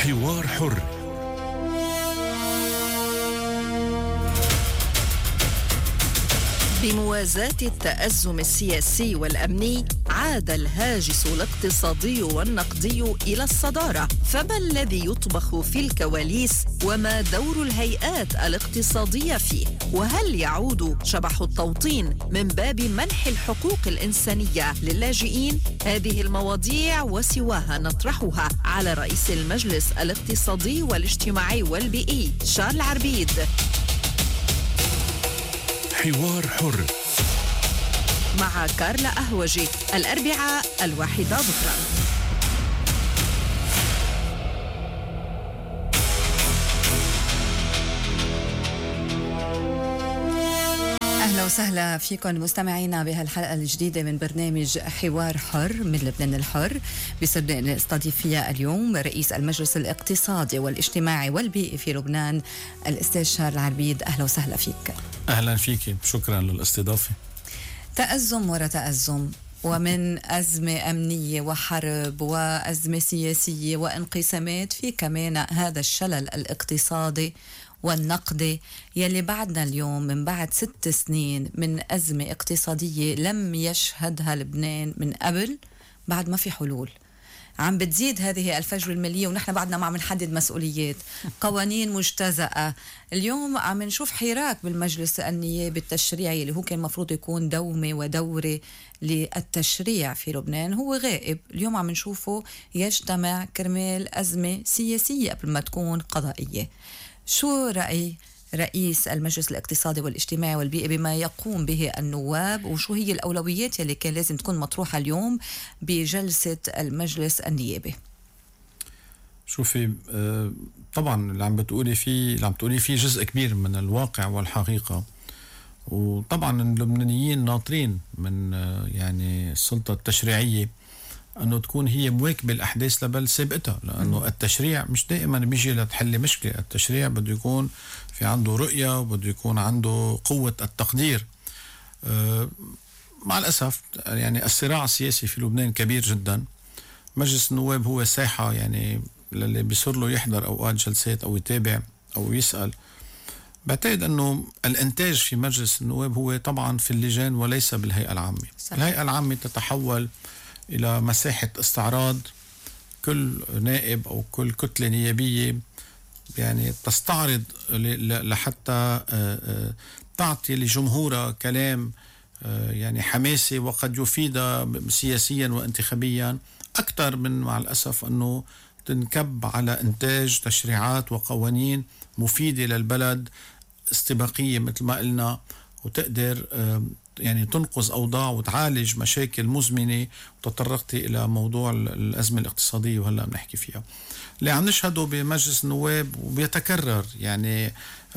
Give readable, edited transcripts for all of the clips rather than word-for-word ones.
حوار حر. بموازاة التأزم السياسي والأمني، عاد الهاجس الاقتصادي والنقدي إلى الصدارة، فما الذي يطبخ في الكواليس؟ وما دور الهيئات الاقتصادية فيه؟ وهل يعود شبح التوطين من باب منح الحقوق الإنسانية للاجئين؟ هذه المواضيع وسواها نطرحها على رئيس المجلس الاقتصادي والاجتماعي والبيئي شارل عربيد. حوار حر مع كارلا أهوجي، الأربعاء 1 ظهرا. أهلا وسهلا فيكم مستمعينا بهالحلقة الجديدة من برنامج حوار حر من لبنان الحر. بيسعدني استضيف فيها اليوم رئيس المجلس الاقتصادي والاجتماعي والبيئي في لبنان الأستاذ شارل عربيد. أهلا وسهلا فيك. أهلا فيك، شكرا للاستضافة. تأزم وراء تأزم، ومن أزمة أمنية وحرب وأزمة سياسية وانقسامات، في كمان هذا الشلل الاقتصادي والنقدي يلي بعدنا اليوم من بعد 6 سنين من أزمة اقتصادية لم يشهدها لبنان من قبل. بعد ما في حلول، عم بتزيد هذه الفجوة المالية ونحن بعدنا ما عم نحدد مسؤوليات، قوانين مجتزأة. اليوم عم نشوف حراك بالمجلس النيابي التشريعي اللي هو كان مفروض يكون دومة ودورة للتشريع في لبنان، هو غائب. اليوم عم نشوفه يجتمع كرمال أزمة سياسية قبل ما تكون قضائية. شو رأي رئيس المجلس الاقتصادي والاجتماعي والبيئي بما يقوم به النواب، وشو هي الأولويات اللي كان لازم تكون مطروحة اليوم بجلسة المجلس النيابي؟ شوفي، طبعا اللي عم بتقولي فيه جزء كبير من الواقع والحقيقة، وطبعا اللبنانيين ناطرين من يعني السلطة التشريعية أنه تكون هي مواكبة الأحداث لبل سابقتها، لأنه التشريع مش دائما بيجي لتحل مشكلة. التشريع بده يكون في عنده رؤية وبده يكون عنده قوة التقدير. مع الأسف يعني الصراع السياسي في لبنان كبير جدا. مجلس النواب هو ساحة يعني للي بيصير له يحضر أوقات جلسات أو يتابع أو يسأل. بعتقد أنه الإنتاج في مجلس النواب هو طبعا في اللجان وليس بالهيئة العامة. الهيئة العامة تتحول إلى مساحة استعراض. كل نائب أو كل كتلة نيابية يعني تستعرض لحتى تعطي لجمهورها كلام يعني حماسي وقد يفيد سياسيا وانتخابيا أكثر من مع الأسف أنه تنكب على إنتاج تشريعات وقوانين مفيدة للبلد، استباقية مثل ما قلنا، وتقدر يعني تنقذ أوضاع وتعالج مشاكل مزمنة. وتطرقتي إلى موضوع الأزمة الاقتصادية وهلأ بنحكي فيها. اللي عم نشهده بمجلس النواب وبيتكرر يعني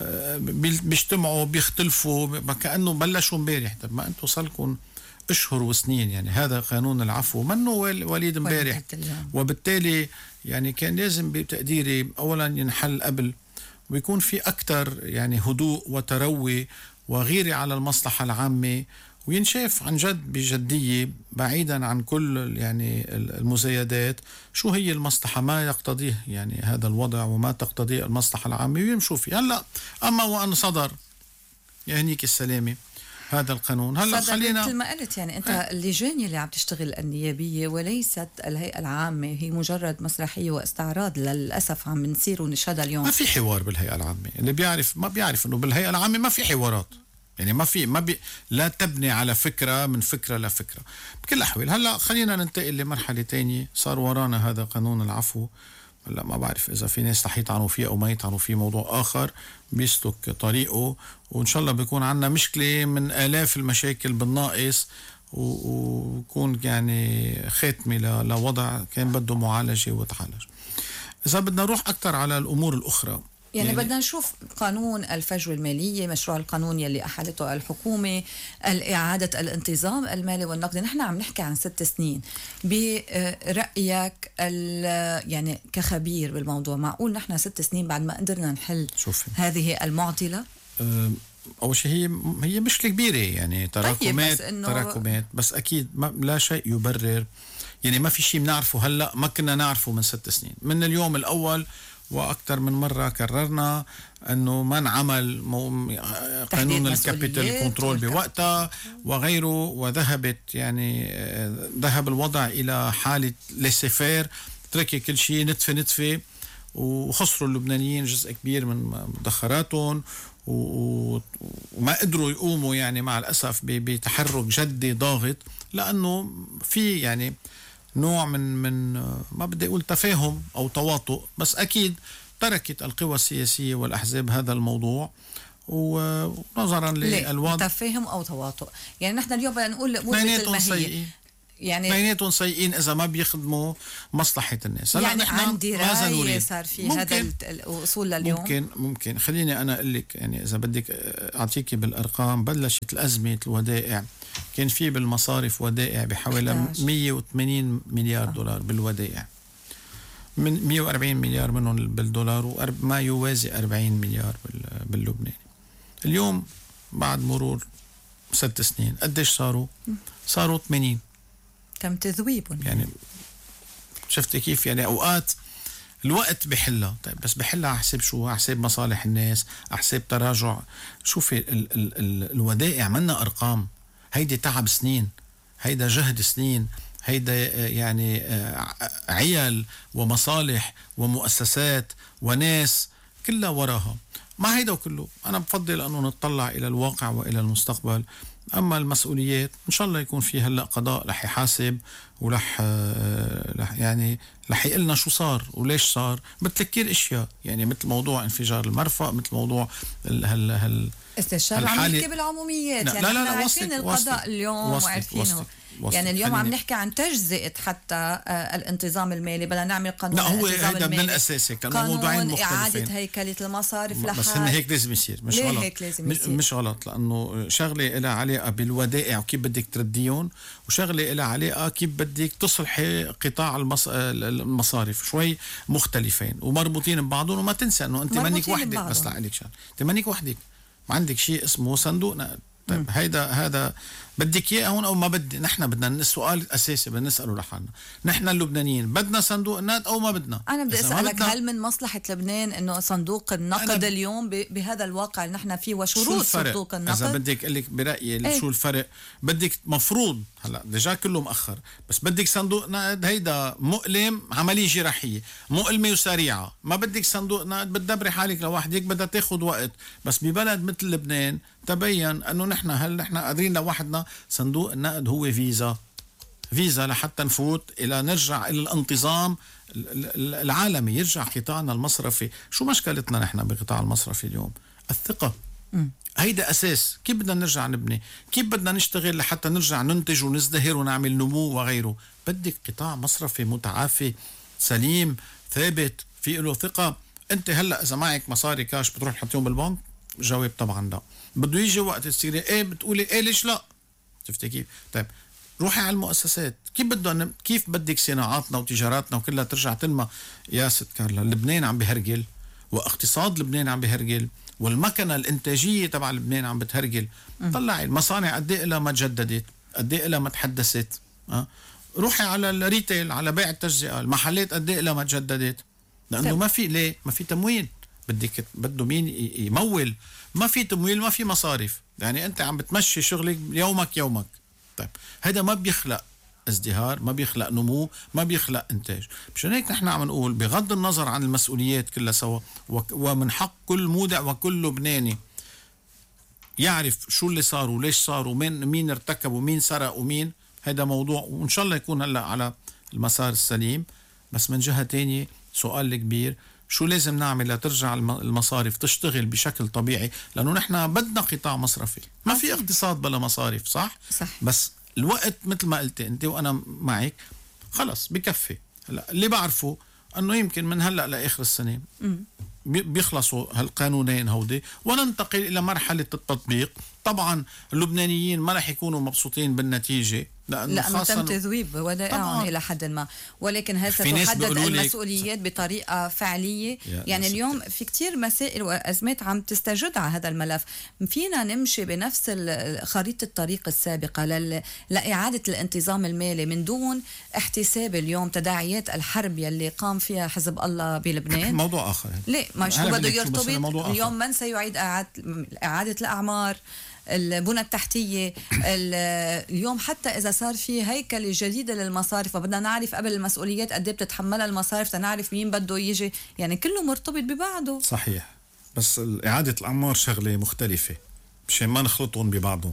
بيجتمعوا بيختلفوا كأنه بلشوا امبارح. طب ما أنتوا صلكم أشهر وسنين، يعني هذا قانون العفو منه وليد امبارح، وبالتالي يعني كان لازم بتقديري أولا ينحل قبل، ويكون في أكتر يعني هدوء وتروي وغيرة على المصلحة العامة، وينشاف عن جد بجدية بعيدا عن كل يعني المزايدات شو هي المصلحة، ما يقتضيه يعني هذا الوضع وما تقتضيه المصلحة العامة، ويمشوا فيه. هلأ أما وأن صدر يهنيك السلامة هذا القانون، هلا خلينا مثل ما قلت يعني انت اللجان اللي عم تشتغل النيابيه وليست الهيئه العامه، هي مجرد مسرحيه واستعراض. للاسف عم نصير ونشهدها اليوم. ما في حوار بالهيئه العامه. اللي ما بيعرف انه بالهيئه العامه ما في حوارات، يعني لا تبني على فكره من فكره لفكره. بكل الاحوال هلا خلينا ننتقل لمرحله تانية. صار ورانا هذا قانون العفو. هلا ما بعرف اذا في ناس رح يطعنوا فيه او ما يطعنوا فيه، موضوع اخر بيسلك طريقه، وان شاء الله بيكون عندنا مشكله من الاف المشاكل بالناقص، ويكون يعني خاتمه لوضع كان بده معالجه وتعالج. اذا بدنا نروح اكثر على الامور الاخرى، يعني بدنا نشوف قانون الفجوة المالية، مشروع القانون يلي أحدته الحكومة، إعادة الانتظام المالي والنقدي. نحن عم نحكي عن 6 سنين. برأيك يعني كخبير بالموضوع، معقول نحن 6 سنين بعد ما قدرنا نحل هذه المعضلة؟ أول شيء هي مشكلة كبيرة، يعني تراكمات. بس أكيد لا شيء يبرر يعني ما في شيء بنعرفه هلأ ما كنا نعرفه من 6 سنين. من اليوم الأول وأكثر من مرة كررنا أنه ما انعمل قانون الكابيتال كنترول بوقتها وغيره، وذهبت يعني ذهب الوضع إلى حالة ليسيفير، تركي كل شيء نتفة وخسروا اللبنانيين جزء كبير من مدخراتهم وما قدروا يقوموا يعني مع الأسف بتحرك جدي ضاغط، لأنه في يعني نوع من ما بدي أقول تفاهم أو تواطؤ، بس أكيد تركت القوى السياسية والأحزاب هذا الموضوع ونظرا للوضع. تفاهم أو تواطؤ، يعني نحن اليوم بدنا نقول مثل ما هي يعني بيناتهم سيئين إذا ما بيخدموا مصلحة الناس. يعني عن دراية صار في هذا الوصول لليوم. ممكن خليني أنا أقول لك يعني إذا بدك أعطيكي بالأرقام. بلشت الأزمة الودائع كان في بالمصارف ودائع بحوالي 180 مليار دولار بالودائع، من 140 مليار منهم بالدولار وما يوازي 40 مليار باللبناني. اليوم بعد مرور 6 سنين قديش صاروا 80. كم تذويب يعني شفت كيف يعني أوقات الوقت بحلها. طيب بس بحلها على حساب شو؟ على حساب مصالح الناس، على حساب تراجع. شوفي الودائع منا أرقام، هيدي تعب سنين، هيدا جهد سنين، هيدا يعني عيال ومصالح ومؤسسات وناس كلها وراها. مع هيدا وكله أنا بفضل أنه نتطلع إلى الواقع وإلى المستقبل. أما المسؤوليات إن شاء الله يكون في هلأ قضاء رح يحاسب ورح يعني رح يقلنا شو صار وليش صار، مثل كتير اشياء يعني مثل موضوع انفجار المرفأ، مثل موضوع استشار عم نحكي بالعموميات. لا يعني لا عارفين القضاء اليوم وعارفينه يعني اليوم عم نحكي عن تجزئة حتى الانتظام المالي. بدنا نعمل قانون. لا هو الانتظام هيدا من المالي، الأساسي كانوا موضوعين مختلفين. إعادة هيكلة المصارف لحال. بس هن هيك لازم يصير، مش غلط. هيك لازم يصير. مش غلط، لأنه شغلة إلها علاقة بالودائع وكيف بدك ترديهم، وشغلة إلها علاقة كيف بدك تصلحي قطاع المصارف. شوي مختلفين ومربوطين ببعضهم. وما تنسى أنه أنت مانك وحدك، بس لعليك شغل أنت مانك وحدك، ما عندك شيء اسمه صندوق نقد. طيب هذا بدك اياه هون او ما بدي؟ نحن بدنا السؤال الاساسي بدنا نساله لحالنا، نحن اللبنانيين بدنا صندوق النقد او ما بدنا؟ انا بدي اسالك هل من مصلحه لبنان انه صندوق النقد اليوم بهذا الواقع اللي نحن فيه وشروط صندوق النقد؟ اذا بدك اقول لك برايي شو الفرق. بدك مفروض هلا ديجا كله مأخر، بس بدك صندوق نقد هيدا مؤلم، عمليه جراحيه مؤلمه وسريعه. ما بدك صندوق نقد بتدبري حالك لوحدك، بدها تاخذ وقت. بس ببلد مثل لبنان تبين انه نحن قادرين لوحدنا. صندوق النقد هو فيزا لحتى نفوت إلى نرجع إلى الانتظام العالمي، يرجع قطاعنا المصرفي. شو مشكلتنا نحن بقطاع المصرفي اليوم؟ الثقة. هيدا أساس. كيف بدنا نرجع نبني؟ كيف بدنا نشتغل لحتى نرجع ننتج ونزدهر ونعمل نمو وغيره؟ بدك قطاع مصرفي متعافي سليم ثابت في له ثقة. أنت هلأ إذا معك مصاري كاش بتروح تحطيهم بالبنك؟ جواب طبعا لا. بده يجي وقت تصيري بتقولي ليش لا؟ شفتي كيف؟ طيب روحي على المؤسسات. كيف بدك صناعاتنا وتجاراتنا وكلها ترجع تنمى يا ست كارلا؟ لبنان عم بهرجل، واقتصاد لبنان عم بهرجل، والمكنة الإنتاجية تبع لبنان عم بتهرجل. طلعي المصانع قد ايه لها ما تجددت، قد ايه لها ما تحدثت. روحي على الريتيل، على بيع التجزئة، المحلات قد ايه لها ما تجددت، لأنه ما في. ليه؟ ما في تمويل. بده مين يمول؟ ما في تمويل، ما في مصارف. يعني أنت عم بتمشي شغلك يومك. طيب هذا ما بيخلق ازدهار، ما بيخلق نمو، ما بيخلق إنتاج. مشان هيك نحن عم نقول بغض النظر عن المسؤوليات كلها سوا، ومن حق كل مودع وكل لبناني يعرف شو اللي صار وليش صار ومين ارتكب ومين سرق ومين. هذا موضوع وإن شاء الله يكون هلأ على المسار السليم. بس من جهة تانية سؤال كبير، شو لازم نعمل لترجع المصارف تشتغل بشكل طبيعي؟ لأنه نحن بدنا قطاع مصرفي. ما في اقتصاد بلا مصارف، صح؟ بس الوقت مثل ما قلتي أنت وأنا معك خلص بكفي. هلا اللي بعرفه أنه يمكن من هلأ لآخر السنة بيخلصوا هالقانونين هودي وننتقل إلى مرحلة التطبيق. طبعا اللبنانيين ما رح يكونوا مبسوطين بالنتيجة، لأنه تم تذويب ودائعهم إلى حد ما، ولكن هل ستحدد المسؤوليات بطريقة فعلية؟ يعني اليوم في كتير مسائل وأزمات عم تستجد على هذا الملف. فينا نمشي بنفس خريطة الطريق السابقة لإعادة الانتظام المالي من دون احتساب اليوم تداعيات الحرب يلي قام فيها حزب الله بلبنان؟ موضوع آخر. ليه ما شو بده يرتبط اليوم؟ من سيعيد إعادة الأعمار، البنى التحتية اليوم؟ حتى إذا صار في هيكلة جديدة للمصارف وبدنا نعرف قبل المسؤوليات قد ايه بتتحملها المصارف تنعرف مين بده يجي، يعني كله مرتبط ببعضه. صحيح، بس إعادة الأعمار شغلة مختلفة مشان ما نخلطهم ببعضهم.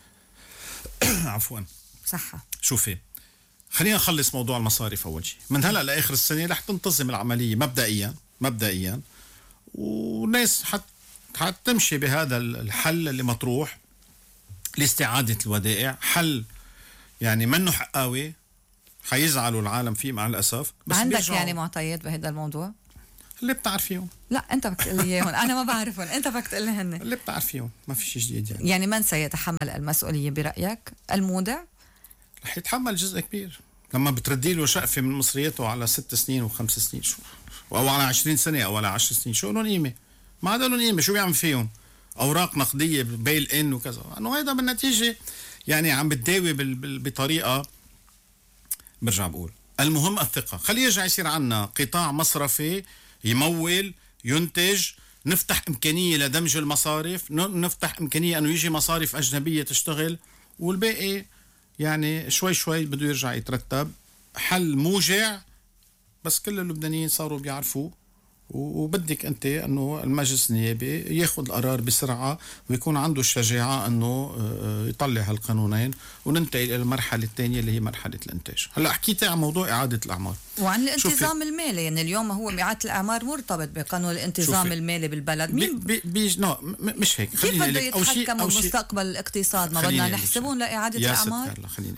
عفوا. صحة. شوفي، خلينا نخلص موضوع المصارف أول شيء. من هلأ لآخر السنة رح تنتظم العملية مبدئيا والناس حتمشي بهذا الحل اللي مطروح لاستعادة الودائع. حل يعني منه حقاوي، حيزعلوا العالم فيه مع الأسف، بس عندك يعني معطيات بهذا الموضوع اللي بتعرفيهم؟ لا انت بدك تقول لي اياهم، انا ما بعرفهم، انت بدك تقول لي هن اللي بتعرفيهم. ما في شيء جديد يعني من سيتحمل المسؤولية برأيك؟ المودع رح يتحمل جزء كبير لما بتردي له شقفة من مصرياته على 6 سنين و5 سنين أو على 20 سنة أو على 10 سنين. شو لهم قيمة؟ ما عدا لهم قيمة. شو بيعمل فيهم؟ أوراق نقدية بيل إن وكذا. أنه هيدا بالنتيجة يعني عم بتداوي بطريقة. برجع بقول المهم الثقة. خلي يرجع يصير عنا قطاع مصرفي يمول ينتج، نفتح إمكانية لدمج المصارف، نفتح إمكانية أنه يجي مصارف أجنبية تشتغل، والباقي يعني شوي شوي بده يرجع يترتب. حل موجع بس كل اللبنانيين صاروا بيعرفوه، وبدك أنت أنه المجلس النيابي ياخد القرار بسرعة ويكون عنده الشجاعة أنه يطلع هالقانونين وننتقل إلى المرحلة الثانية اللي هي مرحلة الإنتاج. هلأ حكيت عن موضوع إعادة الأعمار وعن الانتظام المالي. يعني اليوم هو إعادة الأعمار مرتبط بقانون الانتظام المالي بالبلد. مين مش هيك. كيف بده يتحكم بمستقبل الاقتصاد؟ ما بدنا نحسبون لإعادة الأعمار. خلينا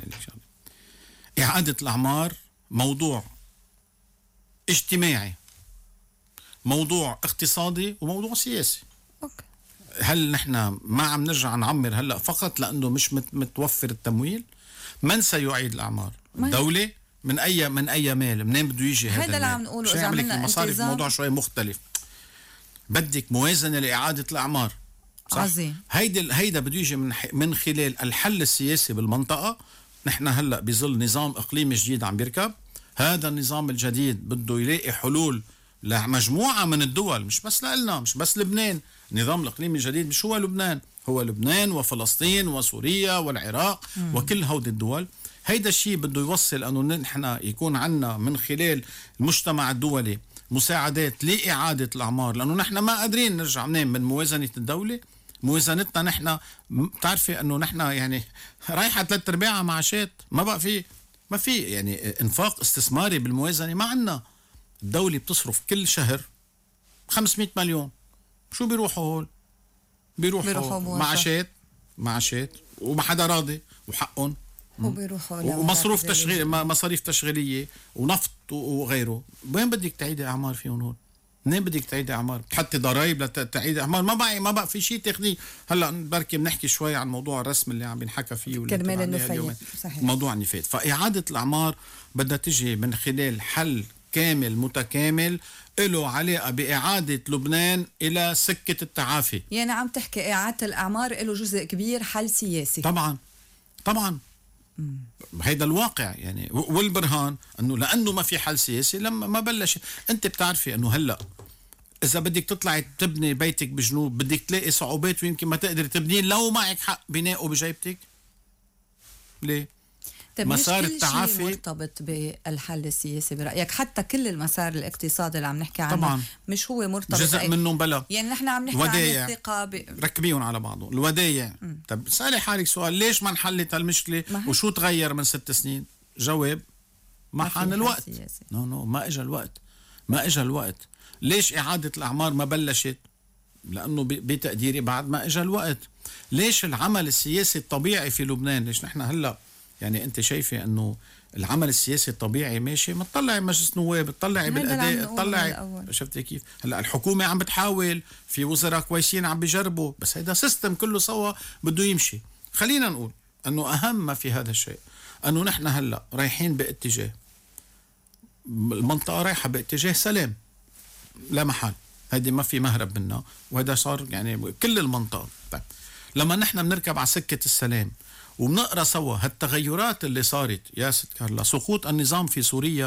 إعادة الأعمار موضوع اجتماعي، موضوع اقتصادي، وموضوع سياسي. أوكي. هل نحن ما عم نرجع نعمر هلأ فقط لأنه مش متوفر التمويل؟ من سيعيد الأعمار؟ الدولة؟ من أي مال؟ منين بده يجي هذا اللي عم نقوله؟ إذا عملنا المصارف موضوع شوي مختلف. بدك موازنة لإعادة الأعمار. عظيم. هيدا بده يجي من خلال الحل السياسي بالمنطقة. نحن هلأ بظل نظام إقليمي جديد عم بيركب. هذا النظام الجديد بده يلاقي حلول لمجموعة من الدول، مش بس لنا، مش بس لبنان. النظام الإقليمي الجديد مش هو لبنان، هو لبنان وفلسطين وسوريا والعراق وكل هودي الدول. هيدا الشيء بده يوصل أنه نحن يكون عنا من خلال المجتمع الدولي مساعدات لإعادة الأعمار، لأنه نحن ما قادرين نرجع ننام من موازنة الدولة. موازنتنا نحن بتعرفي أنه نحن يعني رايحة 3/4 معاشات. ما في يعني انفاق استثماري بالموازنة ما عنا. الدولة بتصرف كل شهر 500 مليون. شو بيروحوا هول؟ بيروحوا معاشات وما حدا راضي وحقهم، ومصروف تشغيل، مصاريف تشغيلية ونفط وغيره. وين بدك تعيدي أعمار فيهم هول؟ منين بدك تعيدي أعمار؟ بتحطي ضرائب لتعيدي أعمار؟ ما بقى في شيء تاخديه. هلا بركي بنحكي شوي عن موضوع الرسم اللي عم بنحكى فيه كرمال النفايات. موضوع النفايات. فإعادة الأعمار بدها تجي من خلال حل كامل متكامل له علاقة بإعادة لبنان إلى سكة التعافي. يعني عم تحكي إعادة الأعمار له جزء كبير حل سياسي. طبعا هيدا الواقع يعني. والبرهان أنه لأنه ما في حل سياسي لما ما بلش. أنت بتعرفي أنه هلأ إذا بدك تطلعي تبني بيتك بجنوب بدك تلاقي صعوبات ويمكن ما تقدر تبنيه لو معك حق بنائه بجيبتك. ليه؟ مسار التعافي مرتبط بالحل السياسي برأيك؟ حتى كل المسار الاقتصادي اللي عم نحكي عنه طبعاً مش هو مرتبط جزء منهم بلا. يعني نحن عم نحكي عن الثقة ركبيهم على بعضهم. الودايع. طب سألي حالك سؤال، ليش ما انحلت هالمشكلة وشو تغير من 6 سنين؟ جواب ما حان الوقت. ما اجى الوقت. ليش إعادة الأعمار ما بلشت؟ لأنه بتقديري بعد ما اجى الوقت. ليش العمل السياسي الطبيعي في لبنان، ليش نحن هلأ يعني أنت شايفة أنه العمل السياسي الطبيعي ماشي؟ ما تطلعي مجلس نواب، تطلعي بالأداء، تطلعي. شفتي كيف؟ هلا الحكومة عم بتحاول، في وزراء كويسين عم بيجربوا، بس هيدا سيستم كله سوا بده يمشي. خلينا نقول أنه أهم ما في هذا الشيء أنه نحن هلأ رايحين باتجاه، المنطقة رايحة باتجاه سلام لا محال، هيدي ما في مهرب منها، وهذا صار يعني كل المنطقة. طيب لما نحن بنركب على سكة السلام وبنقرأ سوا هالتغيرات اللي صارت يا ست كارلا، سقوط النظام في سوريا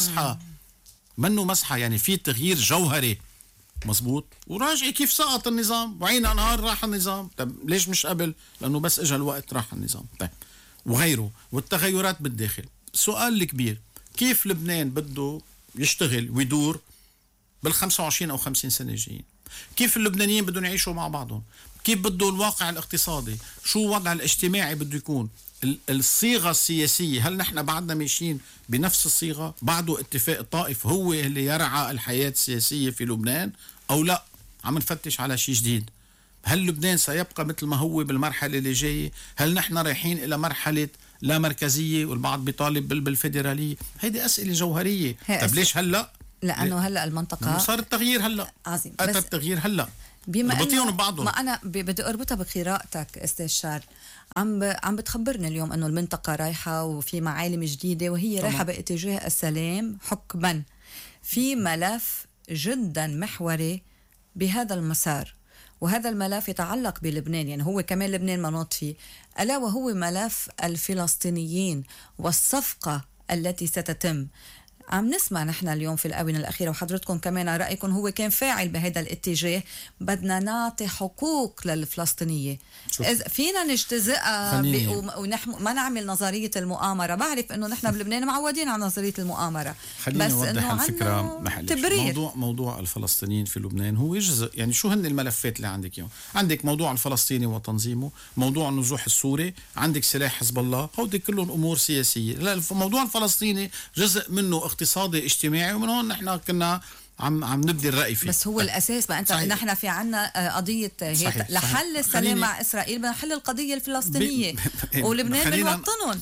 منه مسحة يعني في تغيير جوهري مزبوط، وراجعي كيف سقط النظام وعينا نهار راح النظام. طيب ليش مش قبل؟ لأنه بس اجى الوقت راح النظام. طيب وغيره والتغيرات بالداخل. السؤال الكبير كيف لبنان بده يشتغل ويدور بال25 أو 50 سنة الجايين؟ كيف اللبنانيين بدهم يعيشوا مع بعضهم؟ كيف بده الواقع الاقتصادي؟ شو الوضع الاجتماعي بده يكون؟ الصيغة السياسية، هل نحن بعدنا ماشيين بنفس الصيغة؟ بعده اتفاق الطائف هو اللي يرعى الحياة السياسية في لبنان أو لا؟ عم نفتش على شيء جديد. هل لبنان سيبقى مثل ما هو بالمرحلة اللي جاية؟ هل نحن رايحين إلى مرحلة لا مركزية والبعض بيطالب بالفيدرالية؟ هيدي أسئلة جوهرية. طب ليش هلأ؟ لأنه هلأ المنطقة صار التغيير هلأ، عظيم، أتى التغيير هلأ، بما ربطيهم ببعضهم. ما أنا بدي أربطها بقراءتك أستاذ شار، عم بتخبرنا اليوم أنه المنطقة رايحة وفي معالم جديدة وهي رايحة باتجاه السلام حكما. في ملف جدا محوري بهذا المسار، وهذا الملف يتعلق بلبنان، يعني هو كمان لبنان منوط فيه، ألا وهو ملف الفلسطينيين والصفقة التي ستتم. عم نسمع نحن اليوم في الآونة الأخيرة، وحضرتكم كمان رأيكم هو كان فاعل بهذا الاتجاه، بدنا نعطي حقوق للفلسطينية. إذا فينا نجتزئها ما نعمل نظرية المؤامرة. بعرف أنه نحن بلبنان معودين على نظرية المؤامرة، بس أنه الفكرة تبرير. موضوع الفلسطينيين في لبنان هو جزء، يعني شو هن الملفات اللي عندك اليوم؟ عندك موضوع الفلسطيني وتنظيمه، موضوع النزوح السوري، عندك سلاح حزب الله، هودي كلهم أمور سياسية. لا، الموضوع الفلسطيني جزء منه اقتصادي اجتماعي، ومن هون نحن كنا عم نبدي الرأي فيه. بس هو الأساس بقى. نحن في عنا قضية لحل السلام مع إسرائيل بنحل القضية الفلسطينية ولبنان بنوطنهم.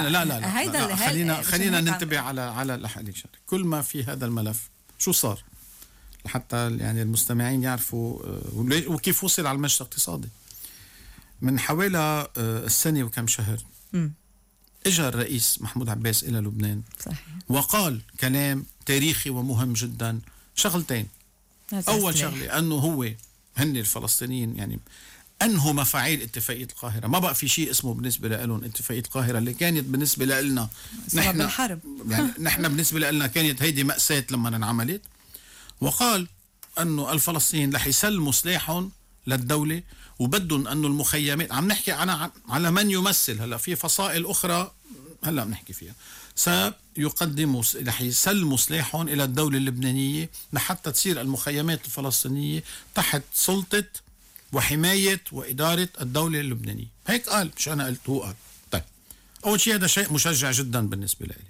خلينا ننتبه على الحل. كل ما في هذا الملف شو صار لحتى يعني المستمعين يعرفوا وكيف وصل على المجلس الاقتصادي. من حوالي السنة وكم شهر اجى الرئيس محمود عباس إلى لبنان، صحيح، وقال كلام تاريخي ومهم جدا. شغلتين، أول شغلة أنه هن الفلسطينيين يعني أنهوا مفاعيل اتفاقية القاهرة. ما بقى في شيء اسمه بالنسبة لهم اتفاقية القاهرة اللي كانت بالنسبة لنا نحن الحرب. يعني نحن بالنسبة لنا كانت هيدي مأساة لما انعملت. وقال أنه الفلسطينيين رح يسلموا سلاحهم للدولة، وبدهم أنه المخيمات، عم نحكي على من يمثل هلا في فصائل أخرى هلا بنحكي فيها، سيقدموا رح يسلموا سلاحهم إلى الدولة اللبنانية لحتى تصير المخيمات الفلسطينية تحت سلطة وحماية وإدارة الدولة اللبنانية. هيك قال، مش أنا قلت، هو قال. طيب أول شيء هذا شيء مشجع جدا بالنسبة لي.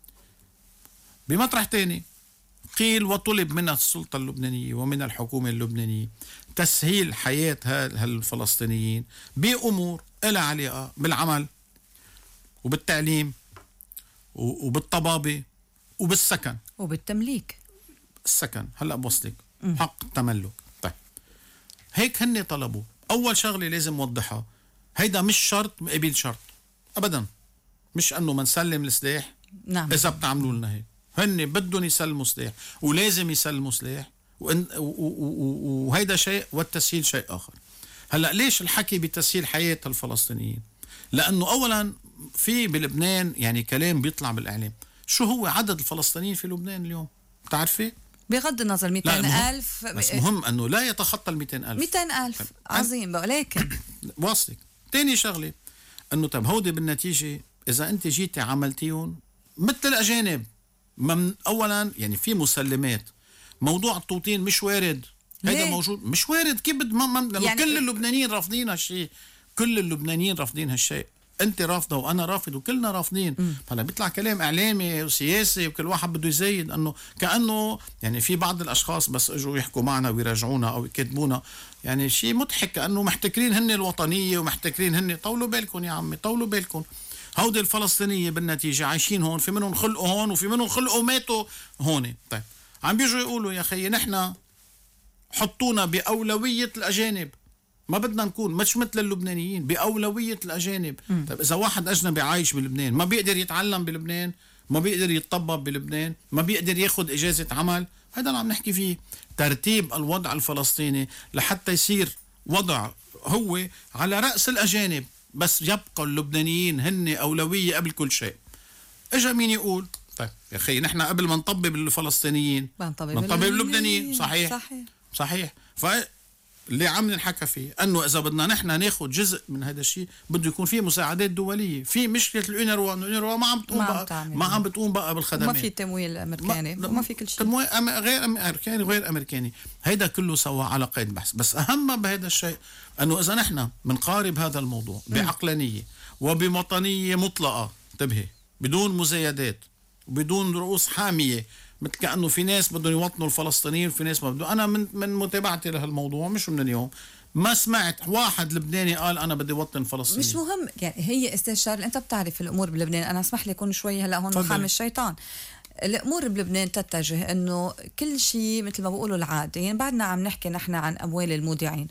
بمطرح تاني قيل وطلب من السلطة اللبنانية ومن الحكومة اللبنانية تسهيل حياة هالفلسطينيين بأمور لها علاقة بالعمل وبالتعليم وبالطبابة وبالسكن وبالتمليك. السكن هلأ بوصلك حق التملك. طيب هيك هن طلبوا. أول شغلة لازم وضحها، هيدا مش شرط مقابل شرط أبدا، مش أنه منسلم السلاح نعم إذا بتعملوا لنا هيك. هن بدهم يسلموا سلاح ولازم يسلموا سلاح، وهيدا شيء والتسهيل شيء آخر. هلأ ليش الحكي بتسهيل حياة الفلسطينيين؟ لأنه أولا في بلبنان يعني كلام بيطلع بالإعلام. شو هو عدد الفلسطينيين في لبنان اليوم؟ بتعرفي؟ بغض النظر 200,000، بس مهم أنه لا يتخطى 200,000. 200,000 عظيم، ولكن واصلك. تاني شغلة أنه طب هودي بالنتيجة إذا أنت جيتي عملتيهم مثل الأجانب، أولا يعني في مسلمات. موضوع التوطين مش وارد، هذا موجود مش وارد. كيف يعني كل اللبنانيين رافضين هالشيء، كل اللبنانيين رافضين هالشيء. انت رافضه وانا رافض وكلنا رافضين. هلا بيطلع كلام اعلامي وسياسي وكل واحد بده يزيد، انه كانه يعني في بعض الاشخاص بس اجوا يحكوا معنا ويراجعونا او يكذبونا، يعني شيء مضحك، كانه محتكرين هن الوطنيه ومحتكرين هن. طولوا بالكم يا عمي، طولوا بالكم. هودي الفلسطينية بالنتيجة عايشين هون، في منهم خلقوا هون وفي منهم خلقوا ماتوا هون. طيب عم بيجوا يقولوا يا خيي نحن حطونا بأولوية الأجانب. ما بدنا نكون مش مثل اللبنانيين بأولوية الأجانب. طيب إذا واحد أجنبي عايش بلبنان ما بيقدر يتعلم بلبنان، ما بيقدر يتطبب بلبنان، ما بيقدر ياخد إجازة عمل، هذا اللي عم نحكي فيه. ترتيب الوضع الفلسطيني لحتى يصير وضع هو على رأس الأجانب، بس يبقى اللبنانيين هن أولوية قبل كل شيء. إجا مين يقول طيب يا أخي نحن قبل ما نطبب الفلسطينيين نطبب اللبنانيين. صحيح. فاللي عم نحكى فيه أنه إذا بدنا نحن ناخد جزء من هذا الشيء بده يكون فيه مساعدات دولية. في مشكلة الأونروا ما عم بتقوم بقى، ما عم بتقوم بقى بالخدمات، ما في تمويل أمريكاني وما في كل شيء، تمويل غير أمريكاني وغير أمريكاني. هيدا كله سوا على قيد بحث. بس أهم بهذا الشيء أنه إذا نحن بنقارب هذا الموضوع بعقلانية وبوطنية مطلقة، انتبهي، بدون مزايدات وبدون رؤوس حامية، مثل كأنه في ناس بدهم يوطنوا الفلسطينيين وفي ناس ما بدهم. أنا من متابعتي لهالموضوع مش من اليوم ما سمعت واحد لبناني قال أنا بدي وطن فلسطين. مش مهم يعني. هي استشار، أنت بتعرف الأمور بلبنان. أنا اسمح لي أكون شوي هلا هون محامي الشيطان. الأمور بلبنان تتجه إنه كل شيء مثل ما بقولوا العادة. يعني بعدنا عم نحكي نحن عن أموال المودعين،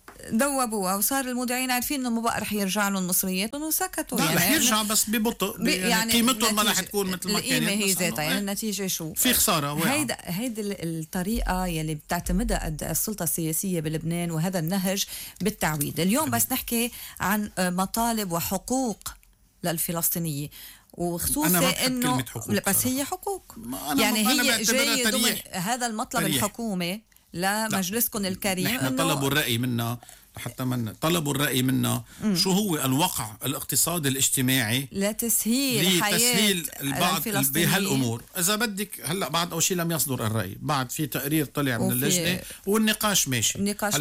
دوبوها وصار المودعين عارفين انه ما بقى رح يرجع لهم مصريات وسكتوا. لا رح يرجع بس ببطء، يعني قيمتهم ما رح تكون مثل ما كانت. القيمة هي ذاتها، يعني النتيجة شو؟ في خسارة. هيدا الطريقة يلي بتعتمدها السلطة السياسية بلبنان، وهذا النهج بالتعويض. اليوم بس نحكي عن مطالب وحقوق للفلسطينية، وخصوصا انه بس هي حقوق. يعني هي جاية ضمن هذا المطلب الحكومي لمجلسكم الكريم. نحن طلبوا الرأي منا حتى من طلبوا الرأي منا شو هو الوقع الاقتصادي الاجتماعي لتسهيل حياة البعض بهالأمور. إذا بدك هلأ بعد أول شيء لم يصدر الرأي، بعد في تقرير طلع من اللجنة والنقاش ماشي.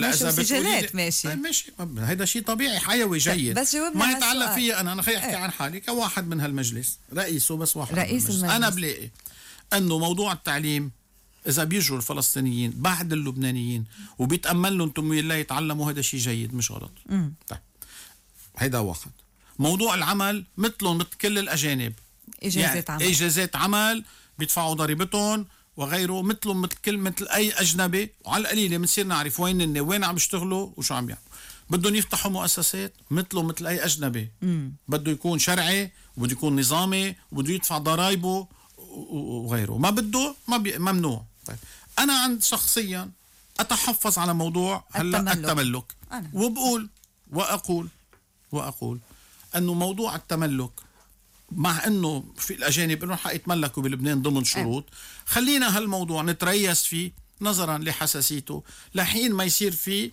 وسجلات ماشي. هذا شيء طبيعي حيوي جيد. بس ما يتعلق فيه أنا خليني أحكي عن حالي كواحد من هالمجلس، رئيسه بس واحد رئيس المجلس. أنا بلاقي أنه موضوع التعليم إذا بيجوا الفلسطينيين بعد اللبنانيين وبيتأمل لهم تمويل لا يتعلموا، هذا شيء جيد مش غلط. طيب هيدا واحد. موضوع العمل مثلهم مثل كل الأجانب، إجازات عمل بيدفعوا ضريبتهم وغيره، مثلهم مثل أي أجنبي، وعلى القليلة بنصير نعرف وين عم يشتغلوا وشو عم يعملوا. بدهم يفتحوا مؤسسات مثلهم مثل أي أجنبي، بده يكون شرعي وبده يكون نظامي وبده يدفع ضرائبه وغيره. ما بده ممنوع. طيب أنا عند شخصيا أتحفظ على موضوع التملك. وبقول وأقول أنه موضوع التملك، مع أنه في الأجانب أنه حيتملكوا بلبنان ضمن شروط، خلينا هالموضوع نتريث فيه نظرا لحساسيته لحين ما يصير فيه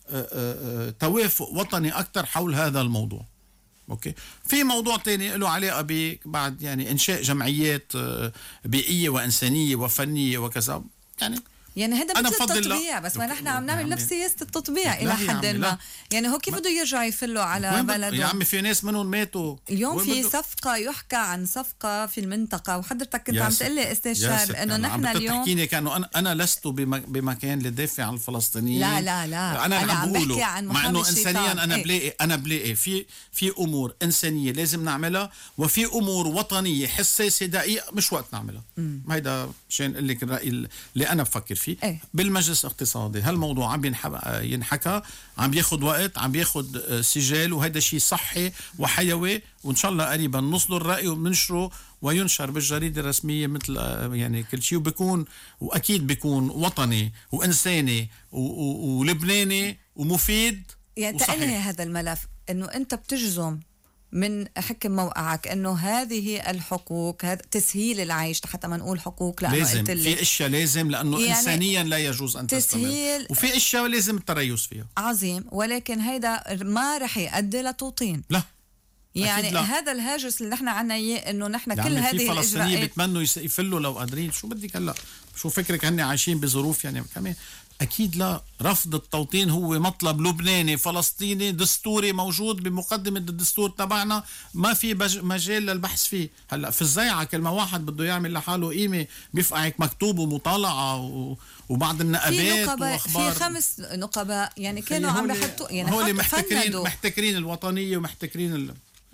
توافق وطني أكثر حول هذا الموضوع. اوكي. في موضوع تاني له علاقه بعد يعني انشاء جمعيات بيئيه وانسانيه وفنيه وكذا، يعني هذا مثل التطبيع، بس ما نحن عم نعمل نفس سياسة التطبيع إلى حد ما. يعني هو كيف بده يرجع يفلوا على بلده؟ يا عمي في ناس منهم ماتوا. اليوم في صفقة، يحكى عن صفقة في المنطقة، وحضرتك كنت عم تقول لي استشار انه نحن اليوم تحكيني كانه انا لست بمكان لدافع عن الفلسطينيين. لا انا عم بحكي عن مع انه انسانيا انا بلاقي في امور انسانيه لازم نعملها، وفي امور وطنيه حساسه دقيقه مش وقت نعملها. هيدا مشان اقول لك الراي اللي انا بفكر فيه. بالمجلس الاقتصادي هالموضوع عم ينحكى، عم بياخد وقت، عم بياخد سجال، وهذا شيء صحي وحيوي، وان شاء الله قريبا نصدر الرأي وننشره وينشر بالجريدة الرسمية مثل يعني كل شيء، وبيكون واكيد بيكون وطني وانساني ولبناني ومفيد. يعني تقلي هذا الملف انه انت بتجزم من حكم موقعك انه هذه الحقوق، هذا تسهيل العيش، حتى ما نقول حقوق لانه لازم في اشياء لازم لانه يعني انسانيا لا يجوز ان تستمر، وفي اشياء لازم التريث فيها. عظيم، ولكن هيدا ما رح يؤدي لتوطين. لا يعني لا. هذا الهاجس اللي نحن عنا اياه انه نحن يعني كل هذه الاجراءات في فلسطينيين بيتمنوا يفلوا لو قادرين. شو بدك هلا؟ شو فكرك هن عايشين بظروف يعني كمان؟ أكيد لا. رفض التوطين هو مطلب لبناني فلسطيني دستوري موجود بمقدمة الدستور تبعنا، ما في مجال للبحث فيه. هلأ في الزيعة كل ما واحد بده يعمل لحاله قيمة بيفقعك مكتوب ومطالعة وبعض النقابات وأخبار. في 5 نقباء يعني كانوا عم بحطوا، يعني هو اللي محتكرين الوطنية ومحتكرين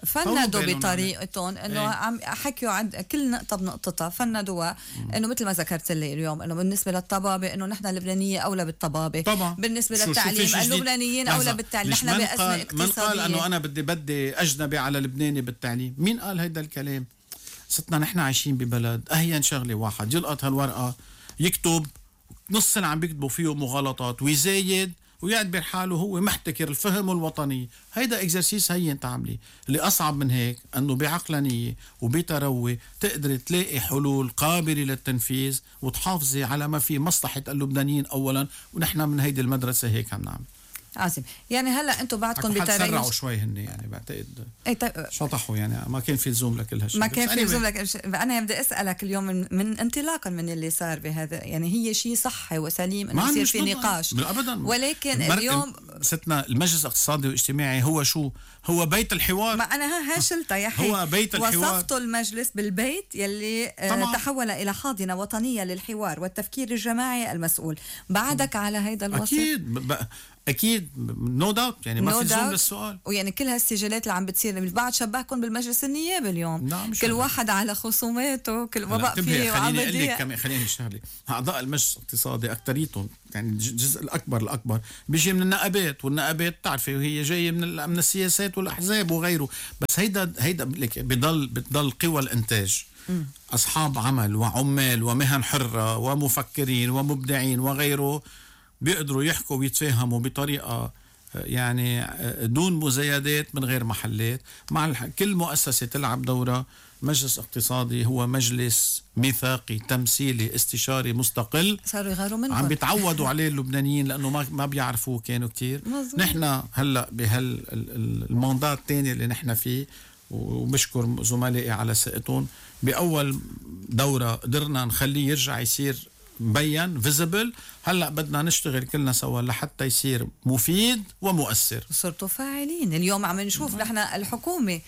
فندوا بطريقتهم انه عم حكيوا عن كل نقطه بنقطتها، فندوها انه مثل ما ذكرت لي اليوم انه بالنسبه للطبابه انه نحن اللبنانيه اولى بالطبابه طبعا. بالنسبه للتعليم اللبنانيين اولى بالتعليم. نحن بازمه اقتصاديه. من قال انه انا بدي اجنبي على لبناني بالتعليم؟ مين قال هيدا الكلام؟ ستنا نحن عايشين ببلد اهين شغله واحد يلقط هالورقه يكتب نص سنه عم بيكتبوا فيه مغالطات ويزايد ويعتبر حاله هو محتكر الفهم والوطني. هيدا اكزرسيس هين تعملي. اللي اصعب من هيك انه بعقلانيه وبتروي تقدري تلاقي حلول قابله للتنفيذ وتحافظي على ما في مصلحه اللبنانيين اولا، ونحن من هيدي المدرسه هيك عم نعمل. عاصم يعني هلا انتم بعدكم بتريج سرعوا شوي هن يعني بعتقد طيب شطحوا يعني ما كان في لزوم لكل هالشيء. ما كان في لزوم لك. انا بدي اسالك اليوم من انطلاقا من اللي صار بهذا، يعني هي شيء صحي وسليم انه يصير في نقاش ابدا، ولكن اليوم ستنا المجلس الاقتصادي والاجتماعي هو شو؟ هو بيت الحوار. ما انا هاشلتها يا حي. هو بيت الحوار. وصفتوا المجلس بالبيت يلي تحول الى حاضنه وطنيه للحوار والتفكير الجماعي المسؤول. بعدك على هيدا الوصف؟ اكيد نو داوت يعني ما في لزوم للسؤال. ويعني كل هالسجلات اللي عم بتصير البعض شبهكم بالمجلس النيابي اليوم. كل واحد على خصوماته كل ما بقى فيه. خليني اقول لك كمان، خليني شغله. اعضاء المجلس الاقتصادي اكثريتهم يعني الجزء الاكبر بيجي من النقابات، والنقابات بتعرفي وهي جايه من السياسات والاحزاب وغيره. بس هيدا لك بتضل قوى الانتاج، اصحاب عمل وعمال ومهن حره ومفكرين ومبدعين وغيره بيقدروا يحكوا ويتفاهموا بطريقة يعني دون مزايدات من غير محلات. مع كل مؤسسة تلعب دورة. مجلس اقتصادي هو مجلس ميثاقي تمثيلي استشاري مستقل، صاروا يغاروا منه، عم بيتعودوا عليه اللبنانيين لأنه ما بيعرفوه كانوا كتير. نحن هلأ بهالماندات الثاني اللي نحن فيه، وبشكر زملائي على ثقتهم، بأول دورة قدرنا نخليه يرجع يصير مبين فيزبل. هلا بدنا نشتغل كلنا سوا لحتى يصير مفيد ومؤثر. صرتوا فاعلين. اليوم عم نشوف نحن الحكومه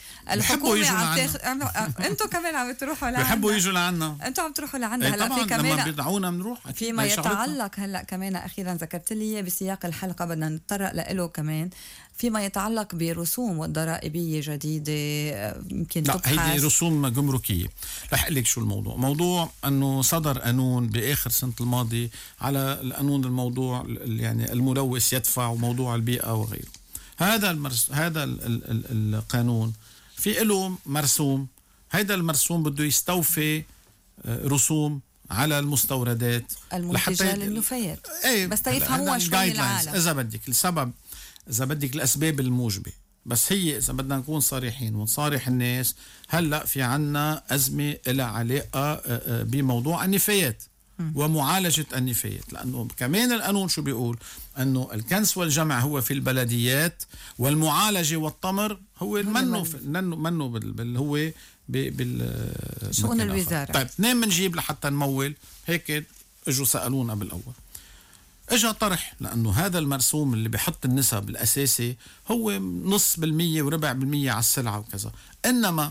عم انتم كمان عم تروحوا لعنا. بحبوا يجوا لعنا. انتم عم تروحوا لعنا. هلا في كمان لما بيدعونا بنروح. فيما يتعلق هلا كمان اخيرا ذكرت لي بسياق الحلقه بدنا نتطرق له كمان فيما يتعلق برسوم والضرائبيه جديده يمكن تبحث. لا هيدي رسوم جمركيه. رح اقول لك شو الموضوع. موضوع انه صدر قانون باخر سنه الماضي على القانون الموضوع يعني الملوث يدفع وموضوع البيئه وغيره. هذا القانون في له مرسوم. هذا المرسوم بده يستوفي رسوم على المستوردات المنتجه للنفايات. بس تيفهموها شوي العالم إذا بدك الأسباب الموجبة. بس هي إذا بدنا نكون صريحين ونصارح الناس، هلأ في عنا أزمة لها علاقة بموضوع النفايات ومعالجة النفايات. لأنه كمان القانون شو بيقول؟ أنه الكنس والجمع هو في البلديات، والمعالجة والطمر هو منه هو شؤون الوزارة. طيب منين منجيب لحتى نمول؟ هيك اجوا سألونا بالأول. اجا طرح لأنه هذا المرسوم اللي بيحط النسب الأساسي هو 0.5% و4% على السلعة وكذا، إنما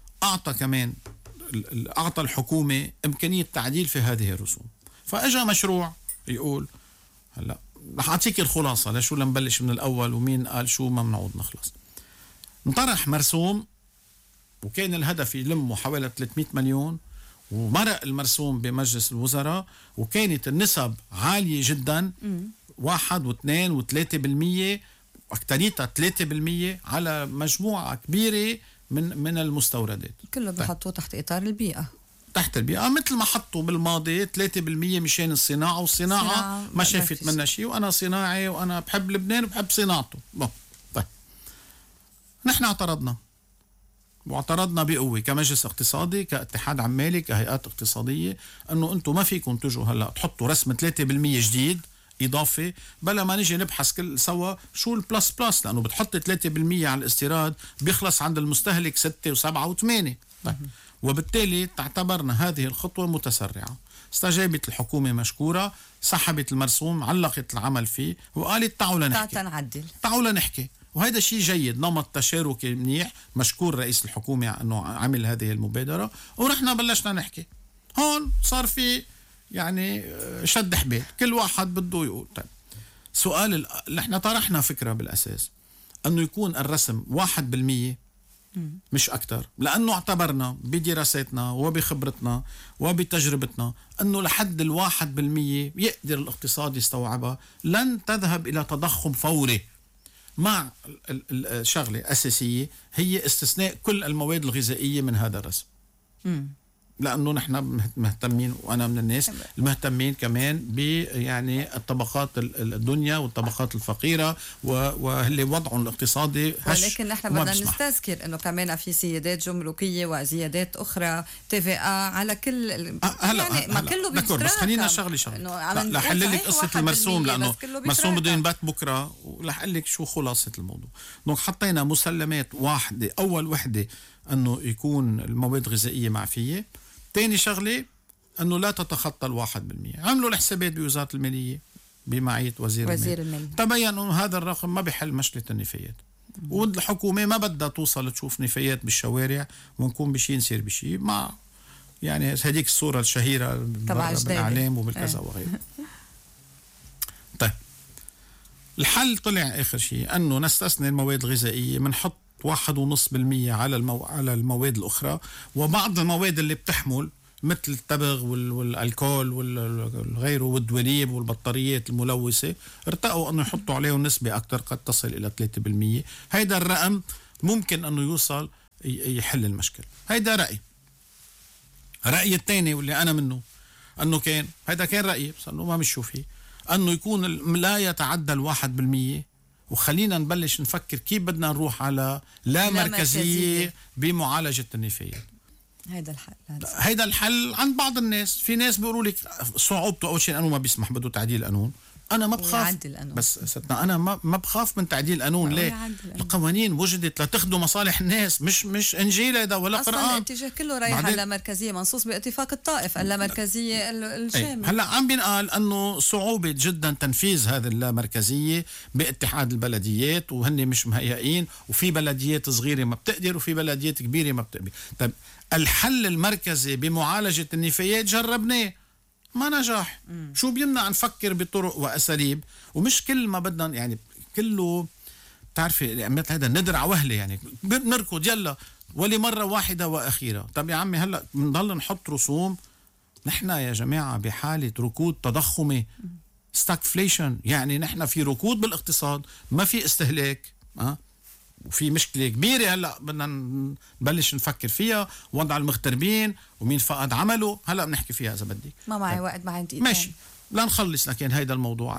أعطى الحكومة إمكانية تعديل في هذه الرسوم. فأجا مشروع يقول هلا رح أعطيك الخلاصة لشو لنبلش من الأول ومين قال شو ما بنعود نخلص. نطرح مرسوم وكان الهدف يلمه حوالي 300 مليون، ومرق المرسوم بمجلس الوزراء، وكانت النسب عالية جدا 1 و2 و3%، أكتريتها 3% على مجموعة كبيرة من المستوردات. كله بيحطوه تحت إطار البيئة. تحت البيئة مثل ما حطوا بالماضي 3% مشان الصناعة، والصناعة ما شافت منها شيء، وأنا صناعي وأنا بحب لبنان وبحب صناعته. طيب نحن واعترضنا بقوة كمجلس اقتصادي، كاتحاد عمالي، كهيئات اقتصادية، أنه أنتم ما فيكم تجوا هلأ تحطوا رسم 3% جديد إضافة بلا ما نجي نبحث كل سوا شو البلس بلس، لأنه بتحط 3% على الاستيراد بيخلص عند المستهلك 6 و7 و8. طيب وبالتالي تعتبرنا هذه الخطوة متسرعة. استجابت الحكومة مشكورة، سحبت المرسوم، علقت العمل فيه وقالت تعالوا نحكي. وهذا شيء جيد، نمط تشاركي منيح، مشكور رئيس الحكومة أنه عمل هذه المبادرة، ونحن بلشنا نحكي. هون صار في يعني شد حبال، كل واحد بده يقول. طيب سؤال اللي احنا طرحنا فكرة بالأساس أنه يكون الرسم 1%، مش أكتر، لأنه اعتبرنا بدراساتنا وبخبرتنا وبتجربتنا أنه لحد 1% يقدر الاقتصاد يستوعبها، لن تذهب إلى تضخم فوري، مع الشغلة أساسية هي استثناء كل المواد الغذائية من هذا الرسم. لأنه نحن مهتمين، وأنا من الناس المهتمين كمان يعني الطبقات الدنيا والطبقات الفقيرة واللي وضعهم الاقتصادي هش. ولكن نحن بدنا نستذكر أنه كمان في سيادات جمركية وزيادات أخرى TVA على كل يعني ما كله بس خلينا شغلة رح أحل لك قصة المرسوم، لأنه مرسوم بده ينبات بكرة، ورح أقول لك شو خلاصة الموضوع. دونك حطينا مسلمات واحدة، أول وحدة أنه يكون المواد الغذائية معفية، تاني شغلة أنه لا تتخطى 1%. عملوا الحسابات بوزارة المالية بمعية وزير المالية، تبين أنه هذا الرقم ما بيحل مشكلة النفايات، والحكومة ما بدها توصل تشوف نفايات بالشوارع ونكون بشي نصير بشي، مع يعني هذيك الصورة الشهيرة بالإعلام وبالكذا وغيره. طيب الحل طلع آخر شيء أنه نستثني المواد الغذائية، منحط 1.5% على المواد الأخرى، وبعض المواد اللي بتحمل مثل التبغ والالكول والغيره والدواليب والبطاريات الملوثة ارتقوا أنه يحطوا عليهم نسبة أكثر، قد تصل إلى 3%. هيدا الرقم ممكن أنه يوصل يحل المشكلة. هيدا رأيي الثاني واللي أنا منه أنه هيدا كان رأيي، بس أنه ما مشوا فيه، أنه يكون لا يتعدى 1%. وخلينا نبلش نفكر كيف بدنا نروح على لا مركزية بمعالجة النفايات. هيدا الحل عند بعض الناس. في ناس بيقولوا لك صعوبته أول شيء أنه ما بيسمح، بده تعديل قانون. أنا ما بخاف، بس ستنا أنا ما بخاف من تعديل قانون. ليه؟ القوانين وجدت لتخدم مصالح الناس، مش إنجيل هذا ولا قرآن. أصلا الاتجاه كله رايح على مركزية، منصوص باتفاق الطائف اللامركزية الشاملة. هلا عم بينقال أنه صعوبة جدا تنفيذ هذه اللامركزية باتحاد البلديات، وهن مش مهيئين، وفي بلديات صغيرة ما بتقدر وفي بلديات كبيرة ما بتقدر. طيب الحل المركزي بمعالجة النفايات جربناه ما نجح. شو بيمنع نفكر بطرق وأساليب، ومش كل ما بدنا يعني كله بتعرفي مثل هذا ندرع وهلة، يعني نركض يلا ولمرة واحدة وأخيرة. طب يا عمي هلأ بنضل نحط رسوم، نحن يا جماعة بحالة ركود تضخمي، ستاكفليشن، يعني نحن في ركود بالاقتصاد، ما في استهلاك، وفي مشكلة كبيرة هلأ بدنا نبلش نفكر فيها، وضع المغتربين ومين فقد عمله، هلأ بنحكي فيها إذا بدي. ما معي وقت، ما عندي ماشي لا نخلص. لكن هيدا الموضوع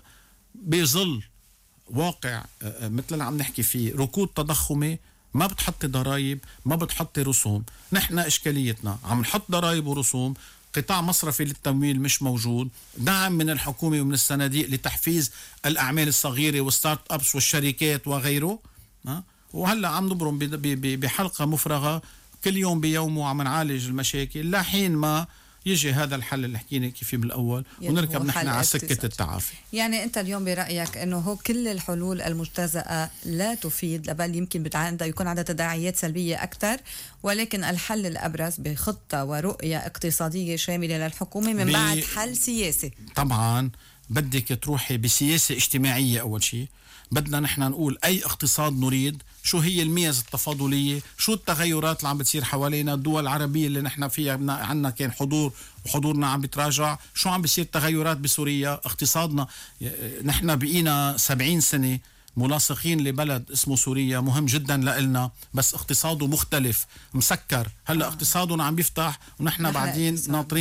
بيظل واقع مثل اللي عم نحكي فيه، ركود تضخمي، ما بتحطي ضرائب، ما بتحطي رسوم. نحن إشكاليتنا عم نحط ضرائب ورسوم، قطاع مصرفي للتمويل مش موجود، دعم من الحكومة ومن الصناديق لتحفيز الأعمال الصغيرة والستارت أبس والشركات وغيره. وهلا عم نبرم بحلقة مفرغة، كل يوم بيومه عم نعالج المشاكل لحين ما يجي هذا الحل اللي حكينا كيف بالأول، ونركب نحن على سكة التعافي. يعني أنت اليوم برأيك أنه هو كل الحلول المجتزأة لا تفيد، بل يمكن يكون عندها تداعيات سلبية أكثر، ولكن الحل الأبرز بخطة ورؤية اقتصادية شاملة للحكومة من بعد حل سياسي. طبعا بدك تروحي بسياسة اجتماعية. أول شيء بدنا نحن نقول أي اقتصاد نريد، شو هي الميز التفاضلية، شو التغيرات اللي عم بتصير حوالينا، الدول العربية اللي نحن فيها عنا كان حضور وحضورنا عم بيتراجع، شو عم بيصير تغيرات بسوريا، اقتصادنا. نحن بقينا 70 سنة ملاصقين لبلد اسمه سوريا، مهم جدا لإلنا، بس اقتصاده مختلف مسكر. هلأ اقتصادنا عم بيفتح ونحن بعدين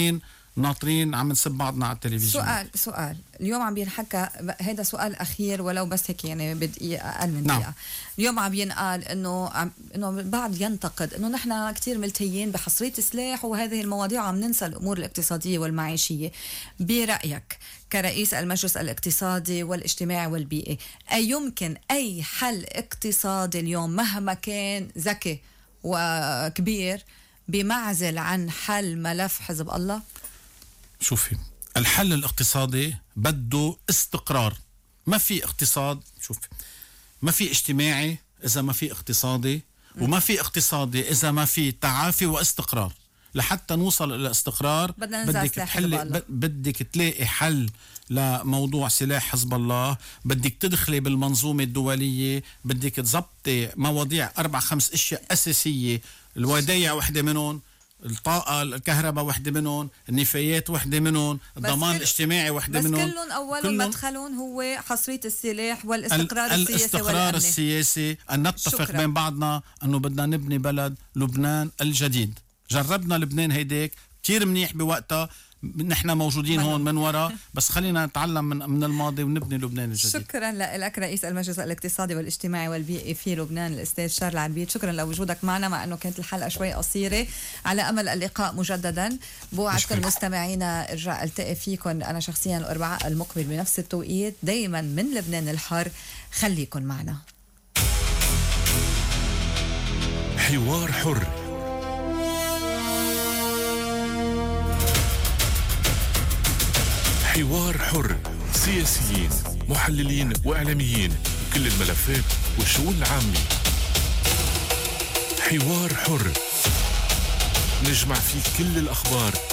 ناطرين عم نسب بعضنا على التلفزيون. سؤال اليوم عم بينحكى، هذا سؤال أخير ولو بس هيك يعني بدقيقة أقل من دقيقة. اليوم عم ينقال إنه البعض ينتقد إنه نحن كتير ملتيين بحصرية سلاح وهذه المواضيع، عم ننسى الأمور الاقتصادية والمعيشية. برأيك كرئيس المجلس الاقتصادي والاجتماعي والبيئي، يمكن أي حل اقتصادي اليوم مهما كان ذكي وكبير بمعزل عن حل ملف حزب الله؟ شوفي، الحل الاقتصادي بده استقرار. ما في اقتصاد، شوفي، ما في اجتماعي إذا ما في اقتصادي، وما في اقتصادي إذا ما في تعافي واستقرار. لحتى نوصل إلى استقرار بدك تلاقي حل لموضوع سلاح حزب الله، بدك تدخلي بالمنظومة الدولية، بدك تزبطي مواضيع 4-5 أشياء أساسية، الودايع وحدة منهم، الطاقة الكهرباء وحدة منهم، النفايات وحدة منهم، الضمان الاجتماعي وحدة منهم. بس كلهم أول مدخلون هو حصرية السلاح والاستقرار الاستقرار السياسي. أن نتفق بين بعضنا أنه بدنا نبني بلد لبنان الجديد. جربنا لبنان هيديك كتير منيح بوقتها، نحن موجودين هون من وراء، بس خلينا نتعلم من الماضي ونبني لبنان الجديد. شكرا لك رئيس المجلس الاقتصادي والاجتماعي والبيئي في لبنان الأستاذ شارل عبيد، شكرا لوجودك معنا مع أنه كانت الحلقة شوي قصيرة. على أمل اللقاء مجددا. بوعدكم مستمعينا ارجع التقي فيكم أنا شخصيا الأربعاء المقبل بنفس التوقيت، دايما من لبنان الحر. خليكن معنا. حوار حر. حوار حر، سياسيين، محللين وإعلاميين، كل الملفات والشؤون العامة. حوار حر، نجمع فيه كل الأخبار